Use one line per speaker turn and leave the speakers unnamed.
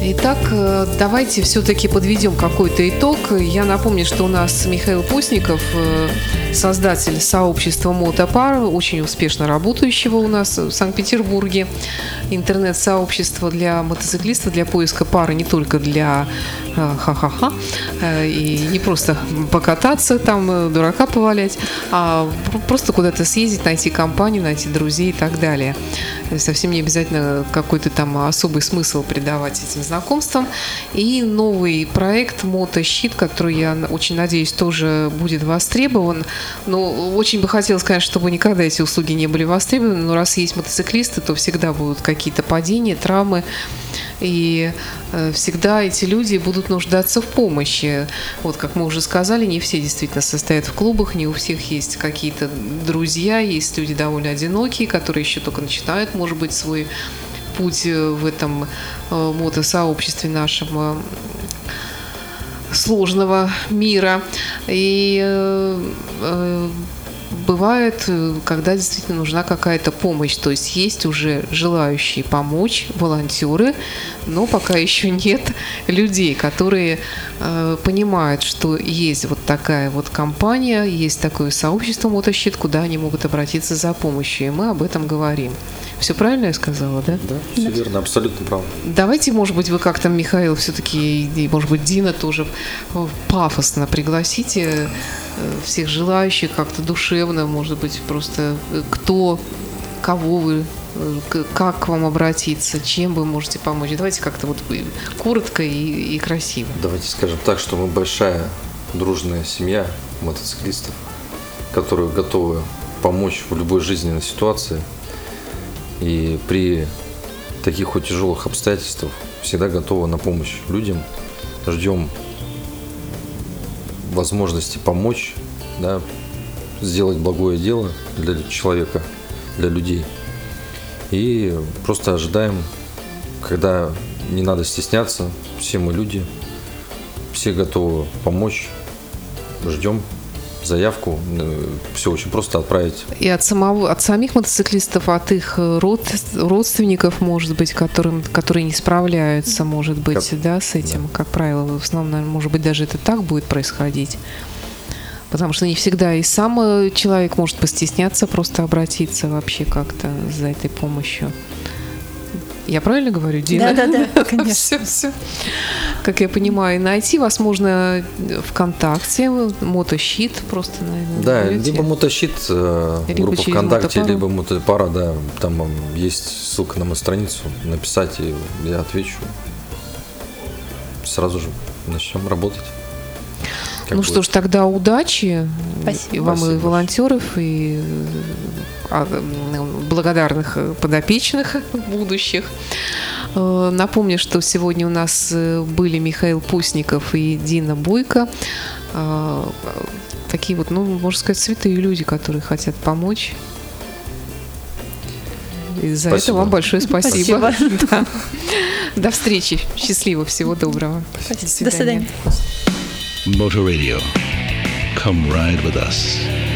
Итак, давайте все-таки подведем какой-то итог. Я напомню, что у нас Михаил Постников, создатель сообщества Мотопар, очень успешно работающего у нас в Санкт-Петербурге. Интернет-сообщество для мотоциклистов, для поиска пары, не только для ха-ха-ха, и не просто покататься, там дурака повалять, а просто куда-то съездить, найти компанию, найти друзей и так далее. Совсем не обязательно какой-то там особый смысл придавать этим знакомствам. И новый проект «Мотощит», который, я очень надеюсь, тоже будет востребован. Но очень бы хотелось, конечно, чтобы никогда эти услуги не были востребованы, но раз есть мотоциклисты, то всегда будут какие-то падения, травмы, и всегда эти люди будут нуждаться в помощи. Вот, как мы уже сказали, не все действительно состоят в клубах, не у всех есть какие-то друзья, есть люди довольно одинокие, которые еще только начинают, может быть, свой путь в этом мотосообществе нашем сложного мира. И бывает, когда действительно нужна какая-то помощь, то есть есть уже желающие помочь, волонтеры, но пока еще нет людей, которые понимают, что есть вот такая вот компания, есть такое сообщество «Мотощит», куда они могут обратиться за помощью, и мы об этом говорим. Все правильно я сказала, да?
Да, все верно, абсолютно правильно.
Давайте, может быть, вы как-то, Михаил, все-таки, и, может быть, Дина тоже пафосно пригласите всех желающих, как-то душевно, может быть, просто кого вы, как к вам обратиться, чем вы можете помочь. Давайте как-то вот коротко и красиво.
Давайте скажем так, что мы большая дружная семья мотоциклистов, которые готовы помочь в любой жизненной ситуации. И при таких хоть тяжелых обстоятельствах всегда готовы на помощь людям. Ждем возможности помочь, да, сделать благое дело для человека, для людей. И просто ожидаем, когда не надо стесняться, все мы люди, все готовы помочь, ждем заявку, все очень просто отправить.
И от самих мотоциклистов, от их родственников, может быть, которые не справляются, может быть, да, с этим, да. Как правило, в основном, наверное, может быть, даже это так будет происходить. Потому что не всегда и сам человек может постесняться просто обратиться вообще как-то за этой помощью. Я правильно говорю, Дина?
Да, конечно.
Все. Как я понимаю, найти вас можно ВКонтакте, Мотощит просто, наверное.
Да,
говорите.
либо Мотощит, группа ВКонтакте, либо Мотопара, да, там есть ссылка на мою страницу, написать, и я отвечу. Сразу же начнем работать.
Ну что ж, тогда удачи.
Спасибо.
И вам, и волонтеров, и благодарных подопечных будущих. Напомню, что сегодня у нас были Михаил Постников и Дина Бойко. Такие вот, можно сказать, святые люди, которые хотят помочь. И за это вам большое спасибо. Да. До встречи. Счастливо. Всего доброго.
До свидания.
Motor Radio. Come ride with us.